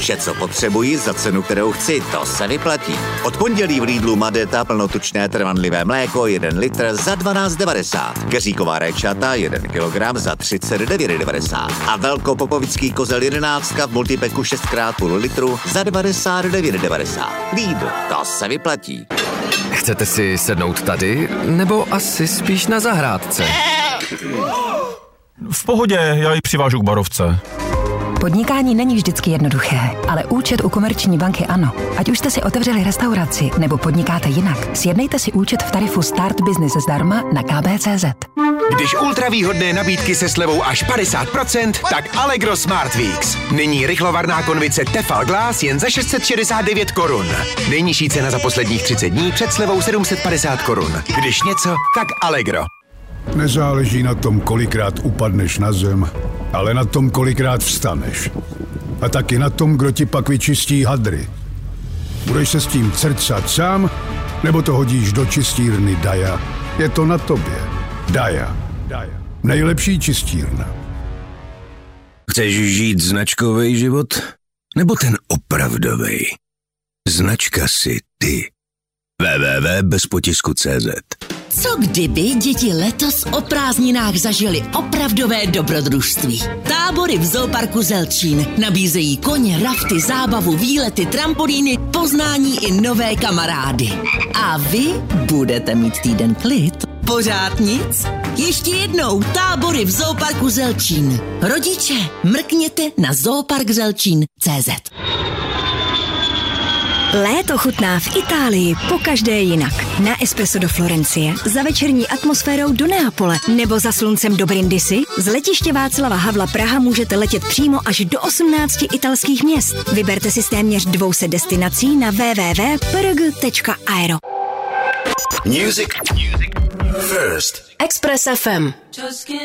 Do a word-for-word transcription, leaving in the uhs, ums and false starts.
Vše, co potřebuji, za cenu, kterou chci, to se vyplatí. Od pondělí v Lidlu Madeta plnotučné trvanlivé mléko jeden litr za dvanáct devadesát. Keříková rajčata jeden kilogram za třicet devět devadesát. A velkopopovický kozel jedenáctka v multipeku šest krát půl litru za devadesát devět devadesát. Lidl, to se vyplatí. Chcete si sednout tady, nebo asi spíš na zahrádce? V pohodě, já ji přivážu k barovce. Podnikání není vždycky jednoduché, ale účet u Komerční banky ano. Ať už jste si otevřeli restauraci nebo podnikáte jinak, sjednejte si účet v tarifu Start Business zdarma na k b tečka cé zet. Když ultravýhodné nabídky se slevou až padesát procent, tak Allegro Smart Weeks. Nyní rychlovarná konvice Tefal Glass jen za šest set šedesát devět korun. Nejnižší cena za posledních třicet dní před slevou sedm set padesát korun. Když něco, tak Allegro. Nezáleží na tom, kolikrát upadneš na zem, ale na tom, kolikrát vstaneš. A taky na tom, kdo ti pak vyčistí hadry. Budeš se s tím crcat sám, nebo to hodíš do čistírny Daja? Je to na tobě. Daja. Daja. Nejlepší čistírna. Chceš žít značkový život? Nebo ten opravdovej? Značka si ty. w w w tečka bez potisku tečka cé zet. Co kdyby děti letos o prázdninách zažili opravdové dobrodružství? Tábory v zooparku Zelčín nabízejí koně, rafty, zábavu, výlety, trampolíny, poznání i nové kamarády. A vy budete mít týden klid? Pořád nic? Ještě jednou tábory v zooparku Zelčín. Rodiče, mrkněte na zoopark zelčín tečka cé zet. Léto chutná v Itálii pokaždé jinak. Na espresso do Florencie, za večerní atmosférou do Neapole nebo za sluncem do Brindisi. Z letiště Václava Havla Praha můžete letět přímo až do osmnácti italských měst. Vyberte si z téměř dvou set destinací na w w w tečka p r g tečka aero. Music first. Express ef em.